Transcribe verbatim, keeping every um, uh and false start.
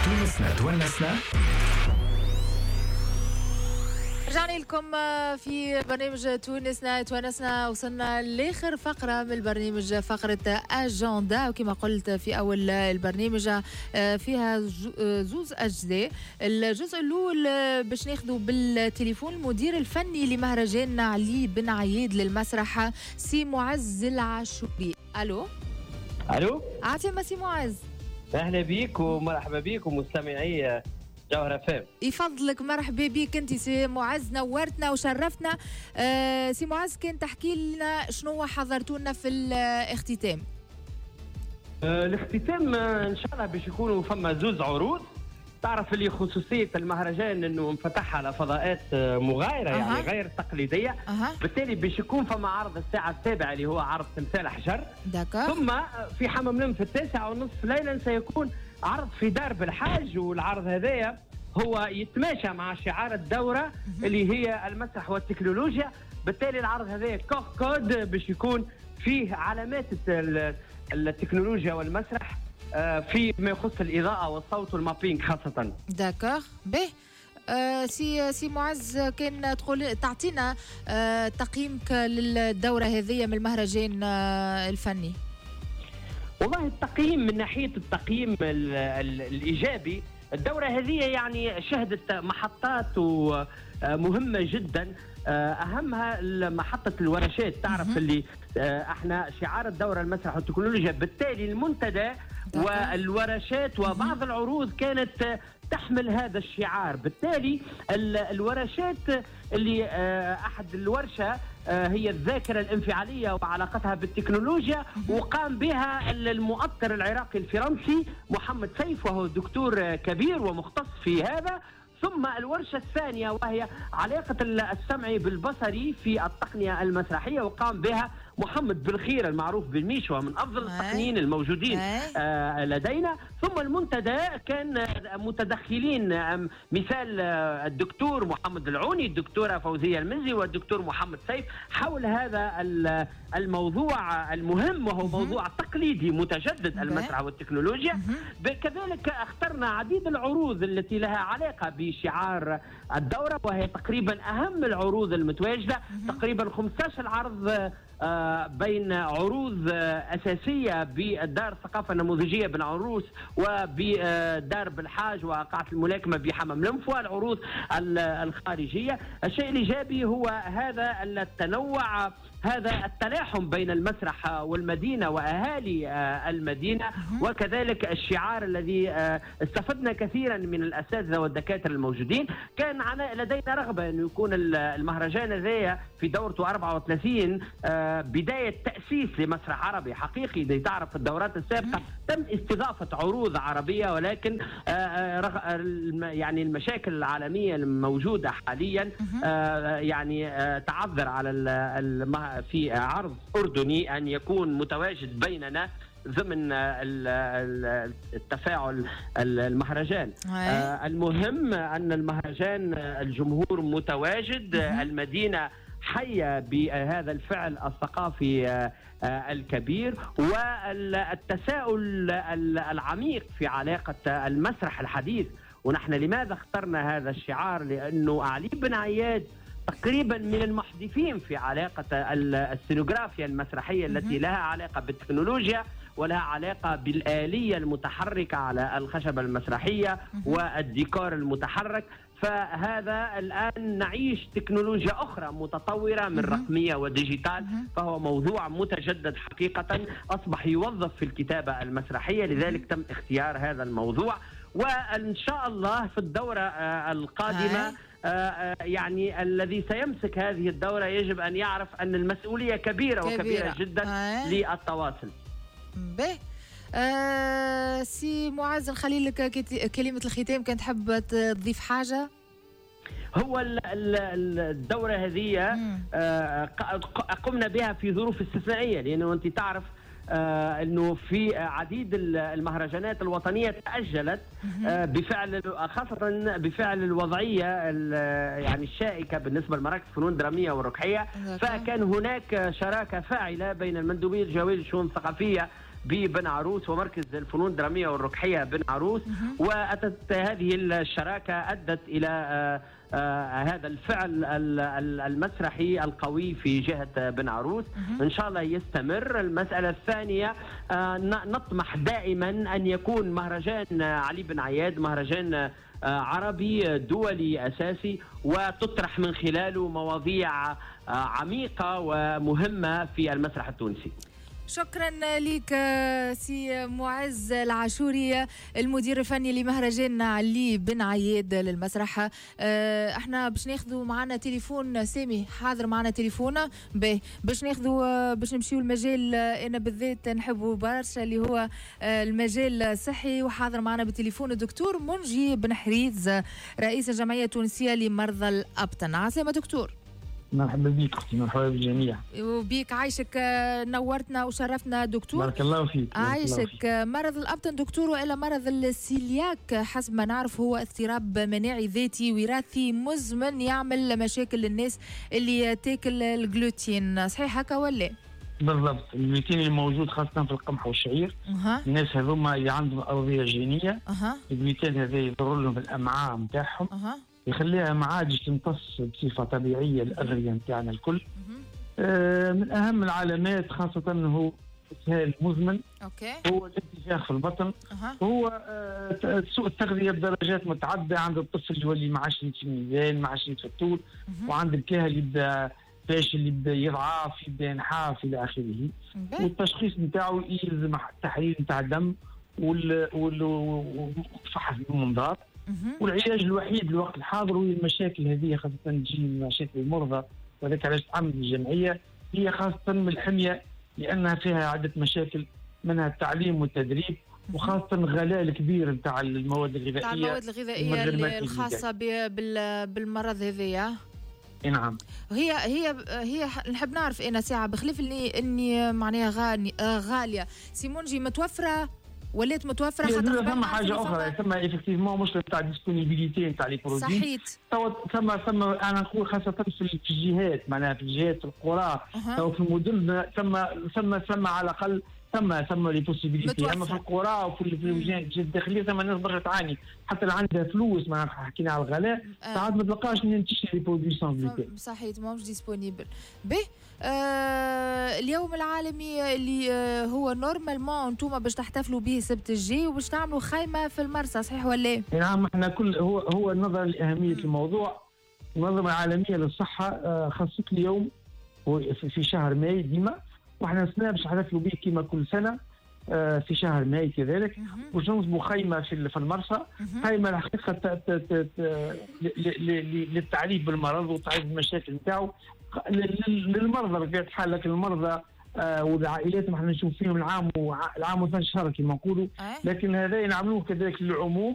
تونسنا تونسنا. رجعنا لكم في برنامج تونسنا تونسنا. وصلنا لاخر فقره من البرنامج، فقره اجندا، وكما قلت في اول البرنامج فيها زوز اجزاء. الجزء الاول باش ناخذوا بالتليفون المدير الفني لمهرجان علي بن عياد للمسرح سي معز العاشوري. الو الو عاطمه سي معز، اهلا بيك ومرحبا بيك ومستمعي جوهرة فام. يفضلك، مرحبا بك انت سي معز، نورتنا وشرفتنا. آه سي معز، كان تحكي لنا شنو حضرتوا لنا في الاختتام؟ آه الاختتام آه ان شاء الله باش يكونوا فما زوز عروض. تعرف اللي خصوصية المهرجان انه انفتح على فضاءات آه مغايرة، أه. يعني غير تقليدية. أه. بالتالي باش يكون فما عرض الساعة السابعة اللي هو عرض تمثال حجر. داكا. ثم في حمام في التاسعة ونصف ليلا سيكون عرض في درب الحاج، والعرض هذايا هو يتماشى مع شعار الدورة اللي هي المسرح والتكنولوجيا. بالتالي العرض هذا كوخ كود باش يكون فيه علامات التكنولوجيا والمسرح في ما يخص الإضاءة والصوت والمابينج خاصة. داكوغ به. آه سي سي معز، كان تقول تعطينا آه تقييمك للدورة هذه من المهرجان آه الفني. والله التقييم من ناحية التقييم ال ال الإيجابي، الدورة هذه يعني شهدت محطات مهمة جدا، أهمها محطة الورشات. تعرف اللي احنا شعار الدورة المسرح والتكنولوجيا، بالتالي المنتدى والورشات وبعض العروض كانت تحمل هذا الشعار. بالتالي الورشات اللي أحد الورشة هي الذاكرة الانفعالية وعلاقتها بالتكنولوجيا، وقام بها المؤطر العراقي الفرنسي محمد سيف، وهو دكتور كبير ومختص في هذا. ثم الورشة الثانية وهي علاقة السمعي بالبصري في التقنية المسرحية، وقام بها محمد بالخير المعروف بالميشو، من أفضل التقنيين الموجودين آه لدينا. ثم المنتدى كان متدخلين، مثال الدكتور محمد العوني، الدكتورة فوزية المزي، والدكتور محمد سيف، حول هذا الموضوع المهم، وهو موضوع تقليدي متجدد، المسرح والتكنولوجيا. كذلك اخترنا عديد العروض التي لها علاقة بشعار الدورة، وهي تقريبا أهم العروض المتواجدة، تقريبا خمسة عشر عرض آه بين عروض آه أساسية بدار الثقافة النموذجية بن عروس، وبدار بالحاج وقاعة الملاكمة بحمام لمف، والعروض الخارجية. الشيء الإيجابي هو هذا التنوع، هذا التلاحم بين المسرح والمدينة وأهالي آه المدينة، وكذلك الشعار الذي آه استفدنا كثيرا من الأساتذة والدكاترة الموجودين. كان لدينا رغبة أن يكون المهرجان هذا في دورته أربعة وثلاثين آه بداية تأسيس لمسرح عربي حقيقي. دي تعرف الدورات السابقة تم استضافة عروض عربية، ولكن آه يعني المشاكل العالمية الموجودة حاليا آه يعني آه تعذر على في عرض أردني أن يكون متواجد بيننا ضمن التفاعل المهرجان. آه المهم أن المهرجان الجمهور متواجد، المدينة حية بهذا الفعل الثقافي الكبير، والتساؤل العميق في علاقة المسرح الحديث. ونحن لماذا اخترنا هذا الشعار؟ لأنه علي بن عياد تقريبا من المحدثين في علاقة السينوغرافيا المسرحية التي لها علاقة بالتكنولوجيا ولها علاقة بالآلية المتحركة على الخشبة المسرحية والديكور المتحرك. فهذا الآن نعيش تكنولوجيا أخرى متطورة من رقمية وديجيتال، فهو موضوع متجدد حقيقة، أصبح يوظف في الكتابة المسرحية، لذلك تم اختيار هذا الموضوع. وإن شاء الله في الدورة القادمة آه يعني الذي سيمسك هذه الدورة يجب أن يعرف أن المسؤولية كبيرة, كبيرة. وكبيرة جدا آه. للتواصل. به آه سي معز، نخلي لك كلمة الختام، كنت تحب تضيف حاجة؟ هو الدورة هذه آه قمنا بها في ظروف استثنائية، لأنه أنت تعرف آه انه في عديد المهرجانات الوطنيه تاجلت آه بفعل، خاصه بفعل الوضعيه يعني الشائكه بالنسبه لمراكز الفنون الدراميه والركحيه. فكان هناك شراكه فاعله بين المندوبيه الجويه للشؤون الثقافيه ببن عروس ومركز الفنون الدراميه والركحيه بن عروس. واتت هذه الشراكه ادت الى آه آه هذا الفعل المسرحي القوي في جهه بن عروس. ان شاء الله يستمر. المساله الثانيه آه نطمح دائما ان يكون مهرجان علي بن عياد مهرجان عربي دولي أساسي، وتطرح من خلاله مواضيع عميقة ومهمة في المسرح التونسي. شكرا لك سي معز العاشوري، المدير الفني لمهرجان علي بن عياد للمسرح. احنا باش ناخذوا معنا تليفون. سامي حاضر معنا تليفون باهي باش ناخذوا باش نمشيو المجال انا بالذات نحبوا برشا اللي هو المجال الصحي، وحاضر معنا بالتليفون الدكتور منجي بن حريز رئيس الجمعيه التونسيه لمرضى الابطن. عسلامة دكتور. مرحبا بك اختي، مرحبا بالجميع. وبيك عايشك، نورتنا وشرفتنا دكتور. بارك الله فيك. عايشك. مرض الابطن دكتور والا مرض السيلياك حسب ما نعرف هو اضطراب مناعي ذاتي وراثي مزمن يعمل مشاكل للناس اللي تاكل الجلوتين، صحيح هكا ولا؟ بالضبط، الجلوتين اللي موجود خاصه في القمح والشعير. أه. الناس هذوما اللي عندهم ارضيه جينيه أه. الجلوتين هذا يضر لهم الامعاء نتاعهم أه. يخليها ما عادش تمتص بصفه طبيعيه الاغذيه نتاعنا الكل. آه من اهم العلامات خاصه هو اسهال مزمن. اوكي. هو الانتفاخ في البطن. أه. هو آه سوء التغذيه بدرجات متعدده. عند الطفل يولي ما عادش يمشي الميزان، ما عادش يدفى الطول، وعند الكاهل يبدا فاشل، يبدا يضعف، يبدا ينحاف الى اخره. والتشخيص نتاعو يلزم تحليل نتاع الدم والفحص بالمنظار. والعلاج الوحيد الوقت الحاضر هو المشاكل هذه، خاصة تجي مشاكل المرضى، وذلك علاش تعمل الجمعية هي خاصة من الحمية، لأنها فيها عدة مشاكل منها التعليم والتدريب، وخاصة الغلاء الكبير نتاع المواد الغذائية المواد الغذائية الخاصة بالمرض هذايا. نعم. هي هي هي نحب نعرف انا ساعة بخلاف اللي اني معناها غالي غالية سيمونجي متوفرة ولات متوفره خاطر ثم حاجه اخرى ثم ايفيكتيفمون مشكل تاع ديسبونيبيليتي نتاع لي برودوي. صحيت. ثم ثم انا نقول خاصه في الجهات معناها في الجهات القرى او في المدن ثم ثم ثم على الاقل ثم ثم لي بوسيبيليتي. اما في القرى وفي الجهات الداخليه ثم الناس برشا تعاني، حتى اللي عندها فلوس ما حكينا على الغلاء ساعات ما تلقاش منين تشري لي برودوي سون جلوتين. صحيت ماهوش ديسبونيبل. به آه اليوم العالمي اللي آه هو نورمالمون انتم باش تحتفلوا به السبت الجاي وباش تعملوا خيمه في المرسى، صحيح ولا؟ نعم. احنا كل هو هو نظرا لاهميه الموضوع المنظمه العالميه للصحه آه خصت اليوم في شهر ماي ديما، واحنا السنه باش نحتفلوا به كما كل سنه آه في شهر ماي كذلك، باش ننصبوا خيمه في في المرسى. خيمه الحقيقه للتعريف بالمرض والتعريف بالمشاكل نتاعو للمرضى بطبيعه الحال، لكن المرضى آه والعائلات ما احنا نشوف فيهم العام العام واثناش شهر كما نقولوا، لكن هذا نعملوه كذلك للعموم